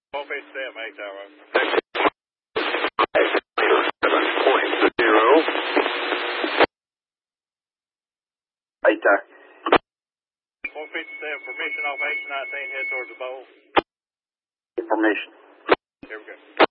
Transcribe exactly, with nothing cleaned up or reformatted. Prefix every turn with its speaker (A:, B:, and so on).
A: four feet seven, eight tower.
B: seven point zero. Eight tower.
A: four feet seven, permission off H nineteen, head towards the bowl.
B: Information.
A: Here we go.